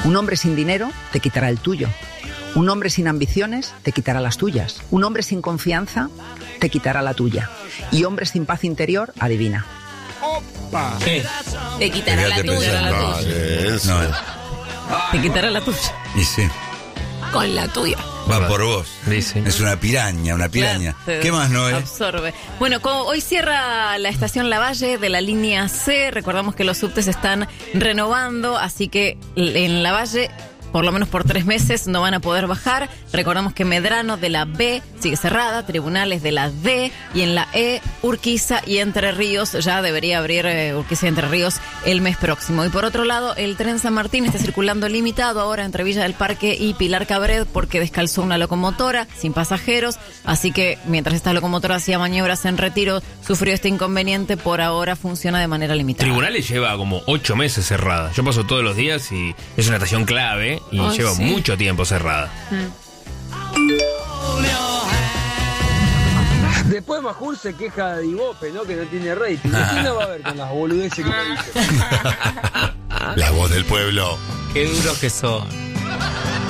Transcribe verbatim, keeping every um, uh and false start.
Un hombre sin dinero te quitará el tuyo. Un hombre sin ambiciones te quitará las tuyas. Un hombre sin confianza te quitará la tuya. Y hombre sin paz interior, adivina. ¡Opa! ¿Qué? Te quitará la Fíjate tuya. pensar, La no, tuya. eso. No, Te quitará la tuya. y sí, Con la tuya. va por vos. Dice. Es una piraña, una piraña. Claro, ¿Qué más, Noé? Absorbe. Bueno, como hoy cierra la estación Lavalle de la línea C. Recordamos que los subtes están renovando, así que en Lavalle, por lo menos por tres meses, no van a poder bajar. Recordamos que Medrano de la B sigue cerrada, Tribunales de la D, y en la E, Urquiza y Entre Ríos. Ya debería abrir eh, Urquiza y Entre Ríos el mes próximo. Y por otro lado, el tren San Martín está circulando limitado ahora entre Villa del Parque y Pilar Cabret porque descalzó una locomotora sin pasajeros. Así que mientras esta locomotora hacía maniobras en retiro, sufrió este inconveniente. Por ahora funciona de manera limitada. Tribunales lleva como ocho meses cerrada. Yo paso todos los días y es una estación clave y Ay, lleva sí. mucho tiempo cerrada. Después Majul se queja de Ibope, ¿no? Que no tiene rating. ¿Quién lo va a ver con las boludeces que me dice? La voz del pueblo. Qué duros que son.